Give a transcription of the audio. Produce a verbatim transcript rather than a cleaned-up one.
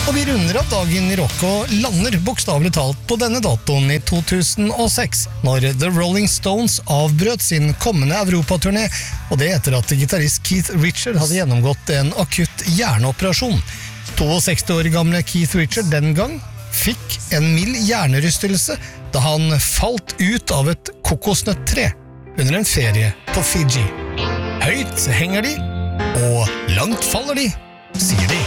Og vi runder av dagen i rock og lander bokstavelig talt på denne datoen i to tusen og seks, når The Rolling Stones avbrøt sin kommende Europaturné, og det etter at gitarist Keith Richard hadde gjennomgått en akutt hjerneoperasjon. sekstito år gamle Keith Richard den gang fikk en mild hjernerystelse da han falt ut av et kokosnøttre under en ferie på Fiji. Høyt henger de, og langt faller de, sier de.